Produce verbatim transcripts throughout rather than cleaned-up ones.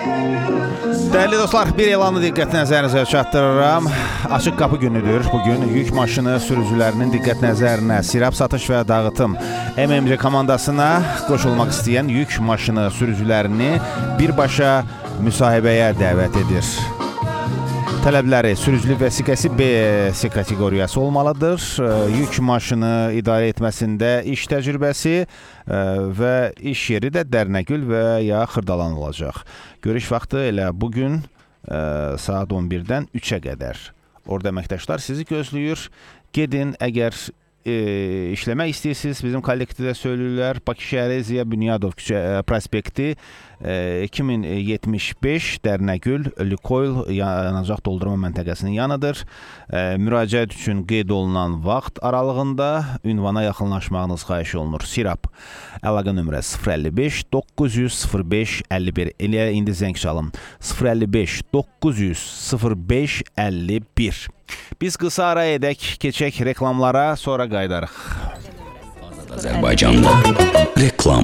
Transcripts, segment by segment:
Dəyərli dostlar, bir elanı diqqət nəzərinizə çatdırıram. Açıq qapı günüdür. Bugün yük maşını sürücülərinin diqqət nəzərinə Sirab Satış və Dağıtım M M C komandasına qoşulmaq istəyən yük maşını sürücülərini birbaşa müsahibəyə dəvət edir. Tələbləri sürücülük vəsiqəsi B kateqoriyası olmalıdır. Yük maşını idarə etməsində iş təcrübəsi və iş yeri də Dərnəgül və ya Xırdalan olacaq. Görüş vaxtı elə bugün saat on birdən üçə qədər. Orada əməkdaşlar sizi gözləyir. Gedin, əgər e, işləmək istəyirsiniz, bizim kollektivdə söylürlər. Bakı şəhəri Ziya Bünyadov prospekti iki min yetmiş beş Dərnəgül Lükoyl yanacaq doldurma məntəqəsinin yanıdır. Müraciət üçün qeyd olunan vaxt aralığında ünvana yaxınlaşmağınız xahiş olunur. Sirab əlaqə nömrəsi sıfır əlli beş doqquz yüz sıfır beş əlli bir. Elə indi zəng çalın. sıfır əlli beş doqquz yüz sıfır beş əlli bir. Biz qısa ara edək, keçək reklamlara, sonra qayıdarıq. Azərbaycanda reklam.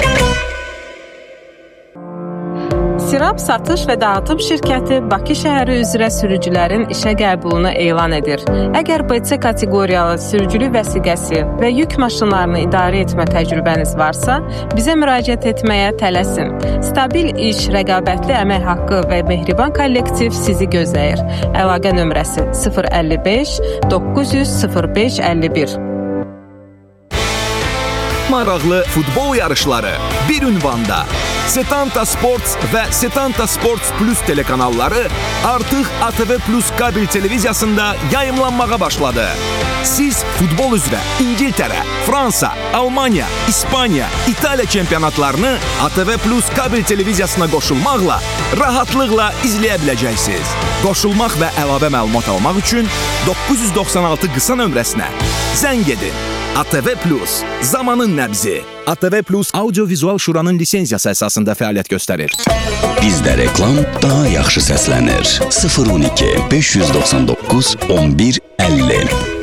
Sirab Satış və Dağıtım şirkəti Bakı şəhəri üzrə sürücülərin işə qəbulunu elan edir. Əgər B C kateqoriyalı sürücülük vəsiqəsi və yük maşınlarını idarə etmə təcrübəniz varsa, bizə müraciət etməyə tələsin. Stabil iş, rəqabətli əmək haqqı və mehriban kollektiv sizi gözləyir. Əlaqə nömrəsi sıfır əlli beş doqquz yüz sıfır beş əlli bir. Maraqlı futbol yarışları bir ünvanda. Setanta Sports və Setanta Sports Plus telekanalları artıq A T V Plus kabel televiziyasında yayımlanmağa başladı. Siz futbol üzrə İngiltərə, Fransa, Almanya, İspaniya, İtaliya çempionatlarını A T V Plus kabel televiziyasına qoşulmaqla rahatlıqla izləyə biləcəksiniz. Qoşulmaq və əlavə məlumat almaq üçün doqquz yüz doxsan altı qısa nömrəsinə zəng edin. A T V Plus, zamanın nəbzi. A T V Plus Audio-Vizual Şuranın lisenziyası əsasında fəaliyyət göstərir. Bizdə reklam daha yaxşı səslənir. sıfır on iki beş yüz doxsan doqquz on bir əlli.